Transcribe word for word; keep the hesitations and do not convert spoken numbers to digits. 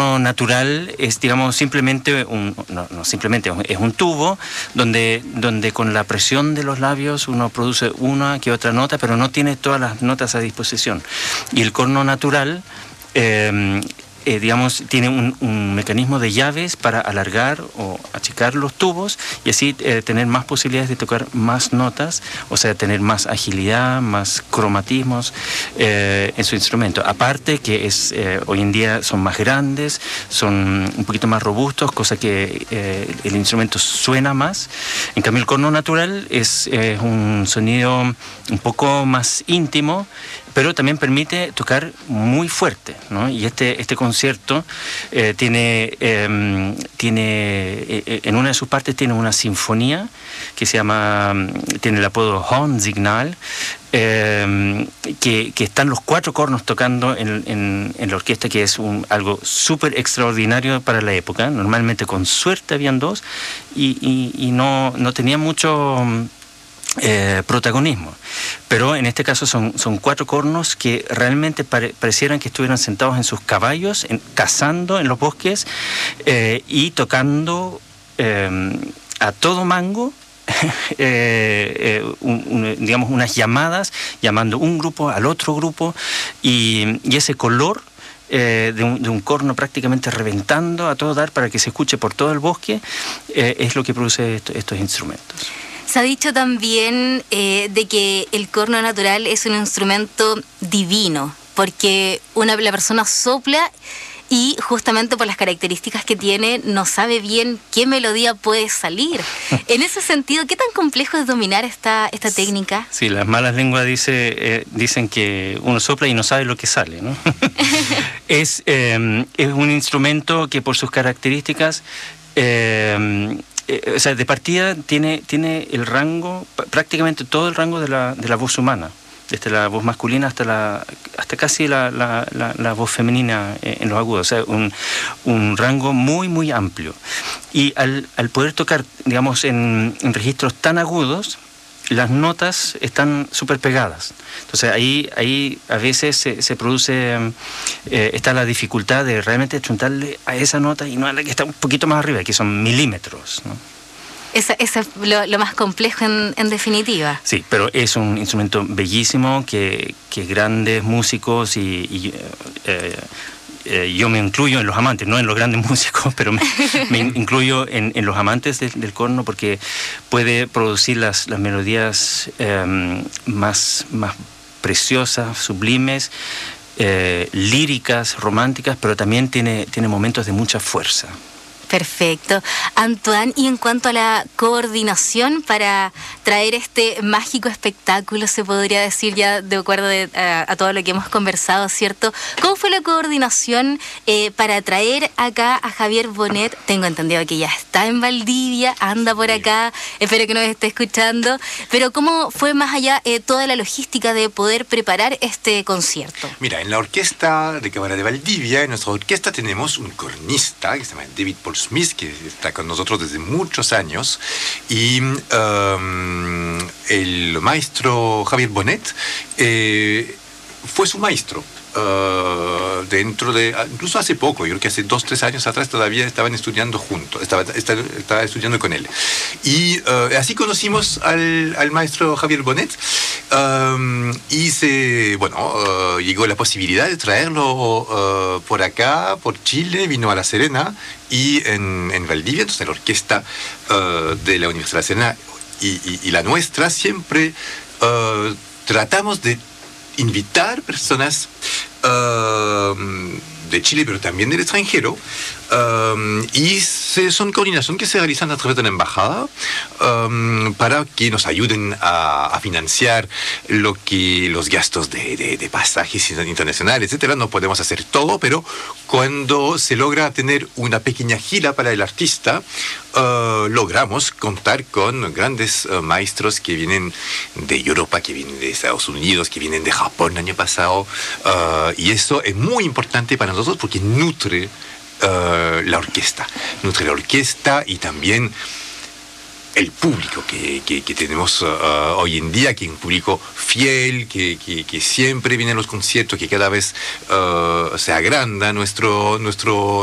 corno natural es, digamos, simplemente un, no, no simplemente, es un tubo donde, donde con la presión de los labios uno produce una que otra nota, pero no tiene todas las notas a disposición. Y el corno natural, eh, Eh, digamos, tiene un, un mecanismo de llaves para alargar o achicar los tubos y así eh, tener más posibilidades de tocar más notas, o sea, tener más agilidad, más cromatismos eh, en su instrumento. Aparte que es eh, hoy en día son más grandes, son un poquito más robustos, cosa que eh, el instrumento suena más. En cambio, el corno natural es eh, un sonido un poco más íntimo, pero también permite tocar muy fuerte, ¿no? Y este, este concierto eh, tiene, eh, tiene eh, en una de sus partes tiene una sinfonía que se llama, tiene el apodo Hornsignal, eh, que, que están los cuatro cornos tocando en, en, en la orquesta, que es un, algo súper extraordinario para la época. Normalmente con suerte habían dos y, y, y no, no tenía mucho Eh, protagonismo, pero en este caso son, son cuatro cornos que realmente pare, parecieran que estuvieran sentados en sus caballos, en, cazando en los bosques eh, y tocando eh, a todo mango eh, eh, un, un, digamos unas llamadas, llamando un grupo al otro grupo y, y ese color Eh, de, un, de un corno prácticamente reventando a todo dar para que se escuche por todo el bosque, eh, es lo que produce esto, estos instrumentos. Se ha dicho también eh, de que el corno natural es un instrumento divino, porque una, la persona sopla y justamente por las características que tiene no sabe bien qué melodía puede salir. En ese sentido, ¿qué tan complejo es dominar esta, esta técnica? Sí, las malas lenguas dice, eh, dicen que uno sopla y no sabe lo que sale, ¿no? es, eh, es un instrumento que por sus características eh, Eh, o sea, de partida tiene, tiene el rango, prácticamente todo el rango de la, de la voz humana, desde la voz masculina hasta la hasta casi la, la, la, la voz femenina en los agudos, o sea, un, un rango muy, muy amplio. Y al, al poder tocar, digamos, en, en registros tan agudos, las notas están súper pegadas. Entonces ahí, ahí a veces se, se produce, eh, está la dificultad de realmente chuntarle a esa nota y no a la que está un poquito más arriba, que son milímetros, ¿no? Esa, esa es lo, lo más complejo en, en definitiva. Sí, pero es un instrumento bellísimo que, que grandes músicos y... y eh, Eh, yo me incluyo en los amantes, no en los grandes músicos, pero me, me incluyo en, en los amantes del, del corno porque puede producir las, las melodías eh, más, más preciosas, sublimes, eh, líricas, románticas, pero también tiene, tiene momentos de mucha fuerza. Perfecto. Antoine, y en cuanto a la coordinación para traer este mágico espectáculo, se podría decir ya de acuerdo de, a, a todo lo que hemos conversado, ¿cierto? ¿Cómo fue la coordinación eh, para traer acá a Javier Bonet? Tengo entendido que ya está en Valdivia, anda por acá, espero que nos esté escuchando, pero ¿cómo fue más allá eh, toda la logística de poder preparar este concierto? Mira, en la Orquesta de Cámara de Valdivia, en nuestra orquesta tenemos un cornista que se llama David Paul Smith, que está con nosotros desde muchos años, y um, el maestro Javier Bonet eh, fue su maestro. Uh, dentro de, incluso hace poco, yo creo que hace dos, tres años atrás todavía estaban estudiando juntos, estaba, estaba, estaba estudiando con él. Y uh, así conocimos al, al maestro Javier Bonet um, y se, bueno, uh, llegó la posibilidad de traerlo uh, por acá, por Chile, vino a La Serena y en, en Valdivia, entonces la orquesta uh, de la Universidad de La Serena y, y, y la nuestra siempre uh, tratamos de invitar personas uh, de Chile, pero también del extranjero, um, y se, son coordinaciones que se realizan a través de la embajada um, para que nos ayuden a, a financiar lo que los gastos de, de, de pasajes internacionales, etcétera. No podemos hacer todo, pero cuando se logra tener una pequeña gira para el artista, uh, logramos contar con grandes uh, maestros que vienen de Europa, que vienen de Estados Unidos, que vienen de Japón el año pasado, uh, y eso es muy importante para nosotros porque nutre uh, la orquesta, nutre la orquesta y también el público que, que, que tenemos uh, hoy en día, que es un público fiel, que, que, que siempre viene a los conciertos, que cada vez uh, se agranda nuestro, nuestro